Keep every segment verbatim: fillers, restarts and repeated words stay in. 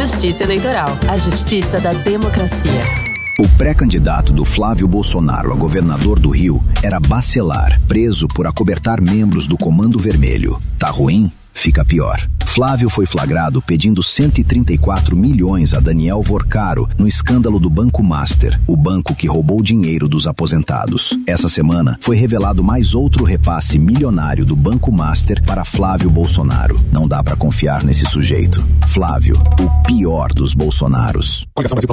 Justiça Eleitoral, a justiça da democracia. O pré-candidato do Flávio Bolsonaro a governador do Rio era Bacelar, preso por acobertar membros do Comando Vermelho. Tá ruim? Fica pior. Flávio foi flagrado pedindo cento e trinta e quatro milhões a Daniel Vorcaro no escândalo do Banco Master, o banco que roubou dinheiro dos aposentados. Essa semana foi revelado mais outro repasse milionário do Banco Master para Flávio Bolsonaro. Não dá pra confiar nesse sujeito. Flávio, o pior dos Bolsonaros.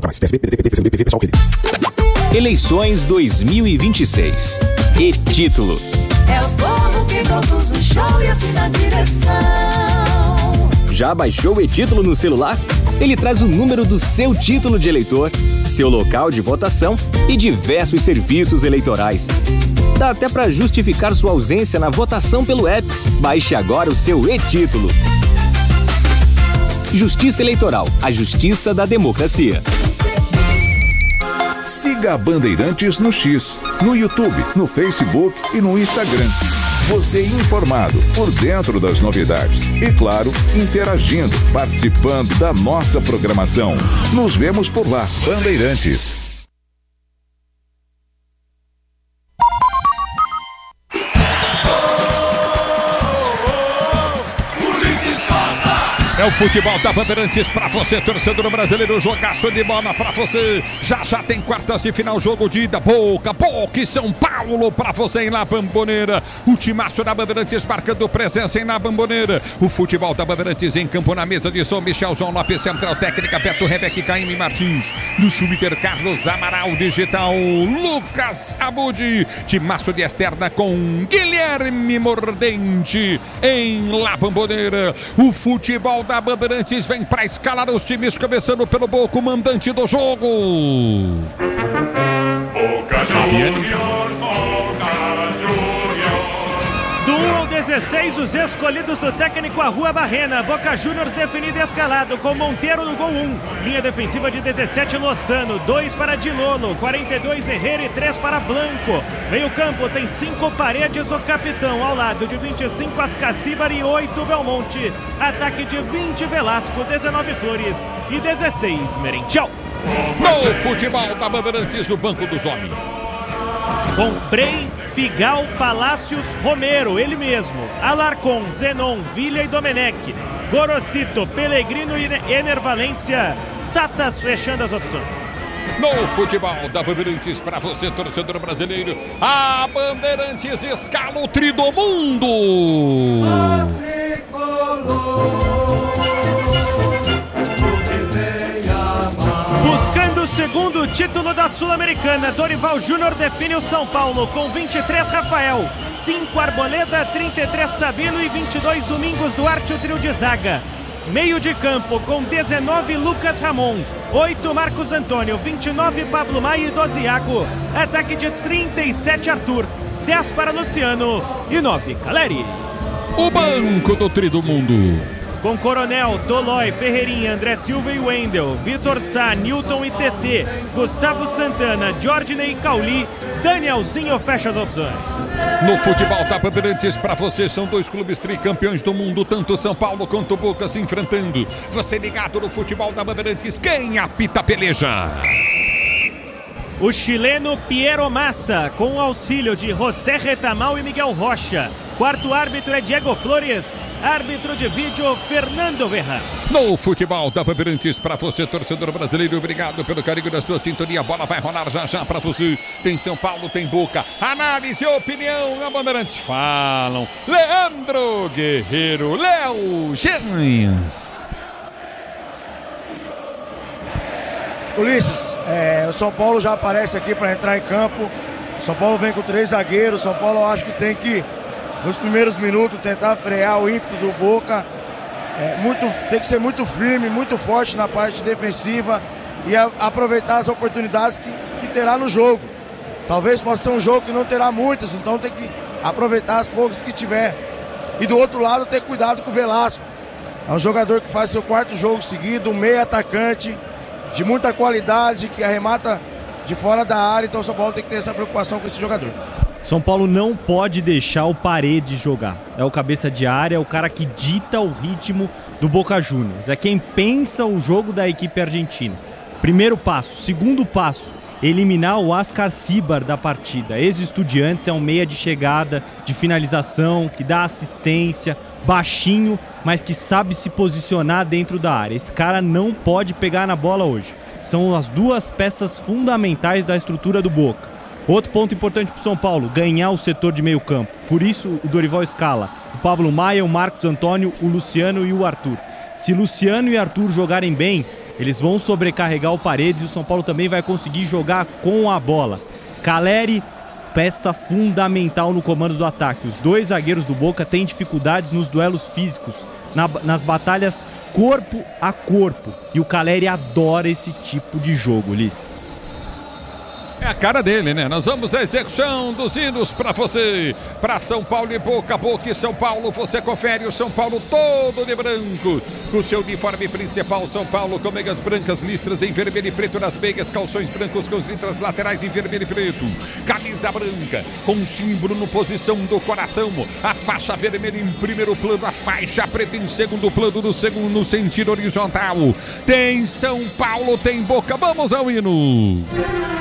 Eleições dois mil e vinte e seis. E título: é o povo que produz o show e assina a direção. Já baixou o e-título no celular? Ele traz o número do seu título de eleitor, seu local de votação e diversos serviços eleitorais. Dá até para justificar sua ausência na votação pelo app. Baixe agora o seu e-título. Justiça Eleitoral, a justiça da democracia. Siga a Bandeirantes no X, no YouTube, no Facebook e no Instagram. Você informado, por dentro das novidades. E claro, interagindo, participando da nossa programação. Nos vemos por lá, Bandeirantes. É o futebol da Bandeirantes pra você, torcedor brasileiro, jogaço de bola pra você. Já já tem quartas de final, jogo de ida, Boca, Boca e São Paulo pra você em La Bombonera. O timaço da Bandeirantes marcando presença em La Bombonera. O futebol da Bandeirantes em campo na mesa de São Michel, João Lopes, Central Técnica, Beto Rebeque, Caíme Martins. No Júpiter, Carlos Amaral, Digital, Lucas Abudi. Timaço de externa com Guilherme Mordente em La Bombonera. O futebol da Bandeirantes vem para escalar os times, começando pelo Boca, o mandante do jogo. Do um ao dezesseis, os escolhidos do técnico Arrua Barrena. Boca Juniors definido e escalado, com Monteiro no gol um. Linha defensiva de dezessete, Lozano. dois para Dilolo, quarenta e dois, Herrera e três para Blanco. Meio campo tem cinco Paredes, o capitão. Ao lado de vinte e cinco, Ascacíbar e oito, Belmonte. Ataque de vinte, Velasco, dezenove, Flores e dezesseis, Merentiel. No futebol da Bandeirantes, o banco dos homens. Comprei, Figal, Palácios, Romero, ele mesmo. Alarcon, Zenon, Villa e Domenech. Gorosito, Pellegrino e Ener Valência. Satas fechando as opções. No futebol da Bandeirantes, para você, torcedor brasileiro, a Bandeirantes escala o tri do mundo. Buscando o segundo título da Sul-Americana, Dorival Júnior define o São Paulo com vinte e três, Rafael, cinco, Arboleda, trinta e três, Sabino e vinte e dois, Domingos Duarte, o trio de zaga. Meio de campo com dezenove, Lucas Ramon, oito, Marcos Antônio, vinte e nove, Pablo Maia e doze, Iago. Ataque de trinta e sete, Arthur, dez para Luciano e nove, Caleri. O banco do tri do mundo. Com Coronel, Tolói, Ferreirinha, André Silva e Wendel, Vitor Sá, Newton e T T, Gustavo Santana, Jordney e Cauli, Danielzinho fecha as opções. No futebol da Bandeirantes, para você, são dois clubes tricampeões do mundo, tanto São Paulo quanto Boca se enfrentando. Você ligado no futebol da Bandeirantes, quem apita a peleja? O chileno Piero Massa, com o auxílio de José Retamal e Miguel Rocha. Quarto árbitro é Diego Flores. Árbitro de vídeo, Fernando Verra. No futebol da Bandeirantes, para você, torcedor brasileiro, obrigado pelo carinho da sua sintonia. A bola vai rolar já já para você. Tem São Paulo, tem Boca. Análise e opinião na Bandeirantes. Falam Leandro Guerreiro, Léo Gens. Ulisses, é, o São Paulo já aparece aqui para entrar em campo. São Paulo vem com três zagueiros. São Paulo, eu acho que tem que, nos primeiros minutos, tentar frear o ímpeto do Boca. É, muito, tem que ser muito firme, muito forte na parte defensiva e a, aproveitar as oportunidades que, que terá no jogo. Talvez possa ser um jogo que não terá muitas, então tem que aproveitar as poucas que tiver. E do outro lado, ter cuidado com o Velasco. É um jogador que faz seu quarto jogo seguido, um meio atacante de muita qualidade, que arremata de fora da área, então o São Paulo tem que ter essa preocupação com esse jogador. São Paulo não pode deixar o Paredes jogar. É o cabeça de área, é o cara que dita o ritmo do Boca Juniors. É quem pensa o jogo da equipe argentina. Primeiro passo. Segundo passo, eliminar o Ascarcíbar da partida. Ex-Estudiantes, é um meia de chegada, de finalização, que dá assistência, baixinho, mas que sabe se posicionar dentro da área. Esse cara não pode pegar na bola hoje. São as duas peças fundamentais da estrutura do Boca. Outro ponto importante para o São Paulo, ganhar o setor de meio campo. Por isso o Dorival escala o Pablo Maia, o Marcos Antônio, o Luciano e o Arthur. Se Luciano e Arthur jogarem bem, eles vão sobrecarregar o Paredes e o São Paulo também vai conseguir jogar com a bola. Caleri, peça fundamental no comando do ataque. Os dois zagueiros do Boca têm dificuldades nos duelos físicos, na, nas batalhas corpo a corpo. E o Caleri adora esse tipo de jogo, Ulisses. É a cara dele, né? Nós vamos à execução dos hinos para você, para São Paulo e Boca, Boca e São Paulo. Você confere o São Paulo todo de branco, o seu uniforme principal, São Paulo, com meias brancas, listras em vermelho e preto nas meias, calções brancos com as listras laterais em vermelho e preto, camisa branca com símbolo no posição do coração, a faixa vermelha em primeiro plano, a faixa preta em segundo plano, no segundo no sentido horizontal. Tem São Paulo, tem Boca, vamos ao hino.